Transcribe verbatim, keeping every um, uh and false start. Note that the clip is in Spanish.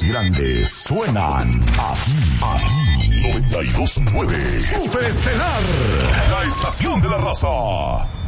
grandes suenan aquí, aquí, noventa y dos punto nueve. Superestelar, la estación de la raza.